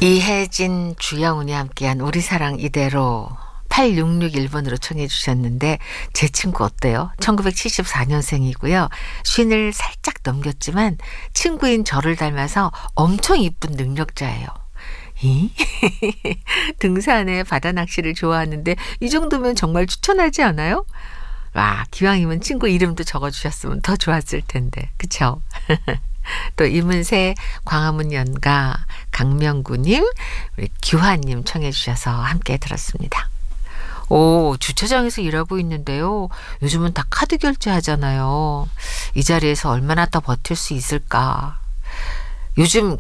이혜진, 주영훈이 함께한 우리 사랑 이대로 8661번으로 청해 주셨는데 제 친구 어때요? 1974년생이고요. 쉰을 살짝 넘겼지만 친구인 저를 닮아서 엄청 이쁜 능력자예요. 이? 등산에 바다 낚시를 좋아하는데 이 정도면 정말 추천하지 않아요? 와, 기왕이면 친구 이름도 적어주셨으면 더 좋았을 텐데. 그쵸? 또 이문세, 광화문 연가, 강명구님, 우리 규환님 청해 주셔서 함께 들었습니다. 오, 주차장에서 일하고 있는데요. 요즘은 다 카드 결제하잖아요. 이 자리에서 얼마나 더 버틸 수 있을까? 요즘